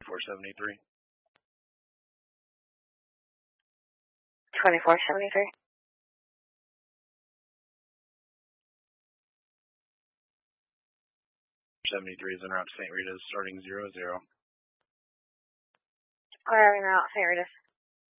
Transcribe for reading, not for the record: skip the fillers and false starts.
2473. 2473. 73 is en route to St. Rita's, starting 00. Where are we now? St. Rita's.